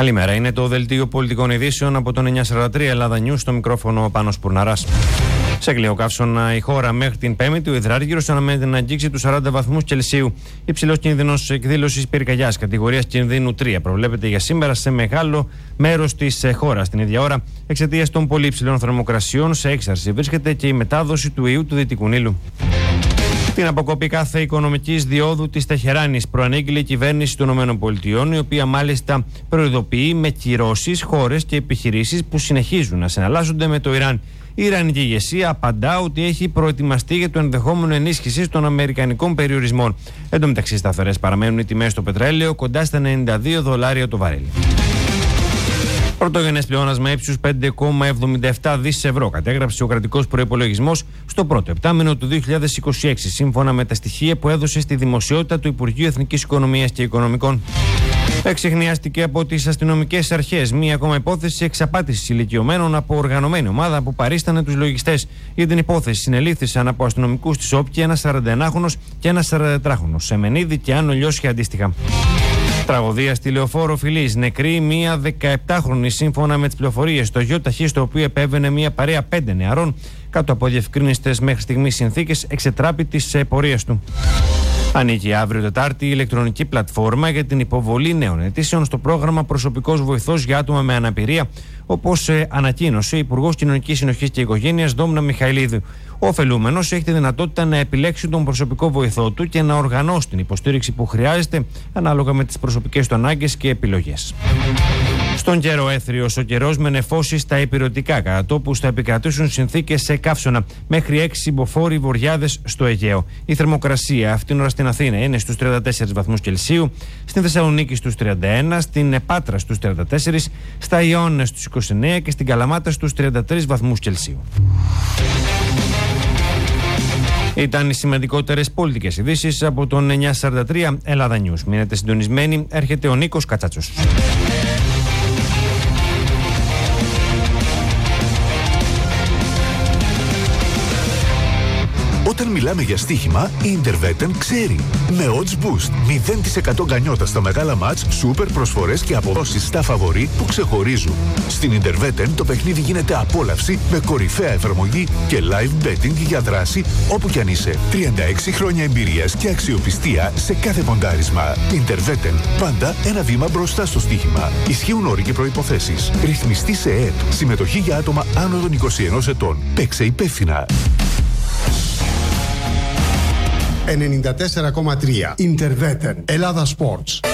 Καλημέρα, είναι το Δελτίο Πολιτικών Ειδήσεων από τον 943 Ελλάδα News, στο μικρόφωνο Πάνος Πουρναράς. Σε κλειοκαύσωνα η χώρα μέχρι την Πέμπτη, ο υδράργυρος αναμένεται να αγγίξει τους 40 βαθμούς Κελσίου. Υψηλός κίνδυνος εκδήλωσης πυρκαγιάς κατηγορίας κινδύνου 3 προβλέπεται για σήμερα σε μεγάλο μέρος της χώρας. Την ίδια ώρα, εξαιτίας των πολύ υψηλών θερμοκρασιών, σε έξαρση βρίσκεται και η μετάδοση του ιού του Δυτικού Νείλου. Την αποκοπή κάθε οικονομικής διόδου της Τεχεράνης προανήγγειλε η κυβέρνηση των ΗΠΑ, η οποία μάλιστα προειδοποιεί με κυρώσεις χώρες και επιχειρήσεις που συνεχίζουν να συναλλάσσονται με το Ιράν. Η Ιρανική ηγεσία απαντά ότι έχει προετοιμαστεί για το ενδεχόμενο ενίσχυση των αμερικανικών περιορισμών. Εν τω μεταξύ, σταθερές παραμένουν οι τιμές στο πετρέλαιο, κοντά στα $92 το βαρέλι. Πρωτογενές πλεόνασμα ύψους 5,77 δις ευρώ κατέγραψε ο κρατικός προϋπολογισμός στο πρώτο επτάμηνο του 2026, σύμφωνα με τα στοιχεία που έδωσε στη δημοσιότητα του Υπουργείου Εθνικής Οικονομίας και Οικονομικών. Εξιχνιάστηκε από τις αστυνομικές αρχές μία ακόμα υπόθεση εξαπάτησης ηλικιωμένων από οργανωμένη ομάδα που παρίστανε τους λογιστές. Για την υπόθεση συνελήφθησαν από αστυνομικούς της Όπκη ένας 41χρονος και ένας 44χρονος, Σεμενίδη και Άνω Λιώσια αντίστοιχα. Τραγωδία στη Λεωφόρο Φιλής. Νεκρή μία 17χρονη, σύμφωνα με τις πληροφορίες. Το ΙΟΤΑΧΗ, στο οποίο επέβαινε μία παρέα 5 νεαρών, κάτω από διευκρίνιστες μέχρι στιγμής συνθήκες, εξετράπη της πορείας του. Ανοίγει αύριο Τετάρτη η ηλεκτρονική πλατφόρμα για την υποβολή νέων αιτήσεων στο πρόγραμμα Προσωπικός Βοηθός για άτομα με αναπηρία, όπως ανακοίνωσε η Υπουργός Κοινωνικής Συνοχής και Οικογένειας Δόμνα Μιχαηλίδου. Ο ωφελούμενος έχει τη δυνατότητα να επιλέξει τον προσωπικό βοηθό του και να οργανώσει την υποστήριξη που χρειάζεται ανάλογα με τις προσωπικές του ανάγκες και επιλογές. Στον καιρό έθριος, ο καιρός με νεφώσεις στα υπηρετικά, κατά τόπους θα επικρατήσουν συνθήκες σε καύσωνα μέχρι 6 συμποφόροι βοριάδες στο Αιγαίο. Η θερμοκρασία αυτήν ώρα στην Αθήνα είναι στους 34 βαθμούς Κελσίου, στην Θεσσαλονίκη στους 31, στην Πάτρα στους 34, στα Ιόνια στους 29 και στην Καλαμάτα στους 33 βαθμούς Κελσίου. Ήταν οι σημαντικότερες πολιτικές ειδήσεις από τον 943 Ελλάδα News. Μείνετε συντονισμένοι, έρχεται ο Νίκος Κατσάτσος. Όταν μιλάμε για στοίχημα, η Interveten ξέρει. Με odds boost, 0% γκανιότα στα μεγάλα μάτς, σούπερ προσφορές και αποδόσεις στα φαβορί που ξεχωρίζουν. Στην Interveten το παιχνίδι γίνεται απόλαυση με κορυφαία εφαρμογή και live betting για δράση όπου κι αν είσαι. 36 χρόνια εμπειρίας και αξιοπιστία σε κάθε ποντάρισμα. Interveten, πάντα ένα βήμα μπροστά στο στοίχημα. Ισχύουν όροι και προϋποθέσεις. Ρυθμιστή σε ΕΕΠ. Συμμετοχή για άτομα άνω των 21 ετών. Παίξε υπεύθυνα. 94,3 Interveten Ελλάδα Sports.